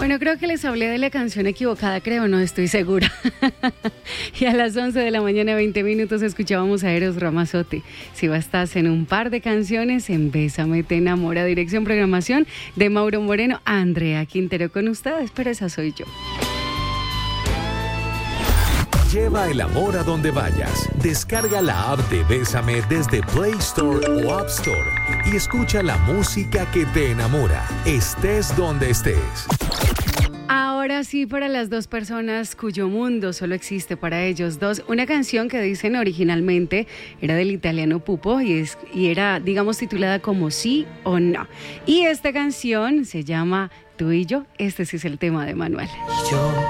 Bueno, creo que les hablé de la canción equivocada, creo, no estoy segura. Y a las 11 de la mañana, 20 minutos, escuchábamos a Eros Ramazzotti. Si bastas en un par de canciones, en Bésame te enamora, dirección programación de Mauro Moreno, Andrea Quintero con ustedes, pero esa soy yo. Lleva el amor a donde vayas. Descarga la app de Bésame desde Play Store o App Store y escucha la música que te enamora, estés donde estés. Ahora sí, para las dos personas cuyo mundo solo existe para ellos dos, una canción que dicen originalmente era del italiano Pupo y era, digamos, titulada como Sí o No. Y esta canción se llama Tú y Yo. Este sí es el tema de Manuel.